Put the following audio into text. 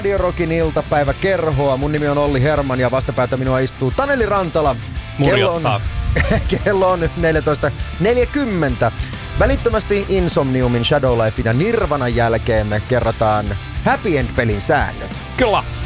Radio Rockin iltapäivä kerhoa. Mun nimi on Olli Herman ja vastapäätä minua istuu Taneli Rantala. Kello on nyt 14.40. Välittömästi Insomniumin, Shadowlifein ja Nirvanan jälkeen me kerrataan Happy End-pelin säännöt. Kyllä.